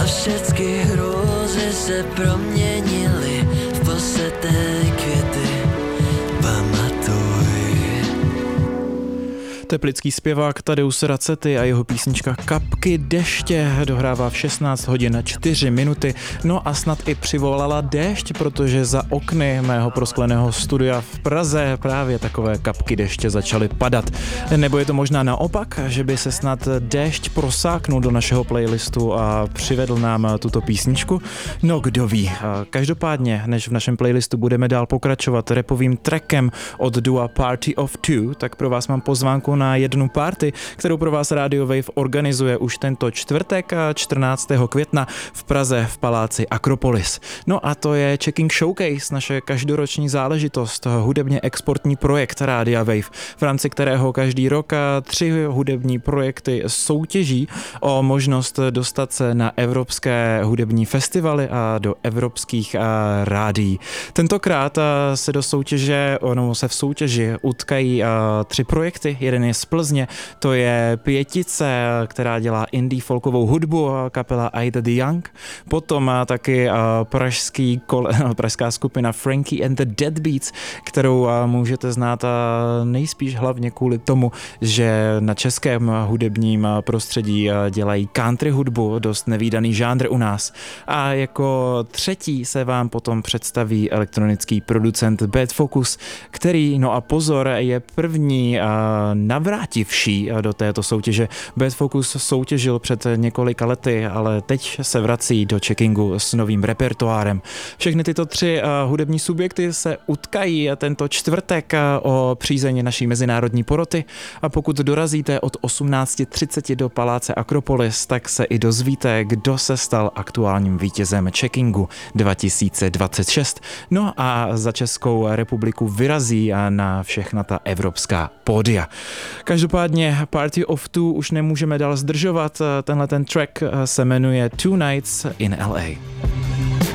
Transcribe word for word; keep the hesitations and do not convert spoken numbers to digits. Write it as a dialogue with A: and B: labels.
A: a všecky hrůzy se proměnily v poseté květy. Pamatuj.
B: Teplický zpěvák Tadeusz Racety a jeho písnička Kapky deště dohrává v šestnáct hodin čtyři minuty. No a snad i přivolala déšť, protože za okny mého proskleného studia v Praze právě takové kapky deště začaly padat. Nebo je to možná naopak, že by se snad déšť prosáknul do našeho playlistu a přivedl nám tuto písničku? No kdo ví. Každopádně, než v našem playlistu budeme dál pokračovat rapovým trackem od dua Party of Two, tak pro vás mám pozvánku na jednu party, kterou pro vás Radio Wave organizuje už tento čtvrtek čtrnáctého května v Praze v paláci Akropolis. No a to je Checking Showcase, naše každoroční záležitost, hudebně exportní projekt Rádia Wave, v rámci kterého každý rok tři hudební projekty soutěží o možnost dostat se na evropské hudební festivaly a do evropských rádií. Tentokrát se do soutěže, no, se v soutěži utkají tři projekty. Jeden je z Plzně, to je Pětice, která dělá indie folkovou hudbu, kapela Ida the Young. Potom taky pražský, pražská skupina Frankie and the Deadbeats, kterou můžete znát nejspíš hlavně kvůli tomu, že na českém hudebním prostředí dělají country hudbu, dost nevídaný žánr u nás. A jako třetí se vám potom představí elektronický producent Bad Focus, který, no a pozor, je první navrátivší do této soutěže. Bad Focus soutěžil před několika lety, ale teď se vrací do checkingu s novým repertoárem. Všechny tyto tři hudební subjekty se utkají tento čtvrtek o přízeň naší mezinárodní poroty a pokud dorazíte od osmnáct třicet do paláce Akropolis, tak se i dozvíte, kdo se stal aktuálním vítězem checkingu dva tisíce dvacet šest. No a za Českou republiku vyrazí na všechna ta evropská pódia. Každopádně Party of Two už nemůžeme dál zdržovat. Tenhle ten track se jmenuje Two Nights in L A.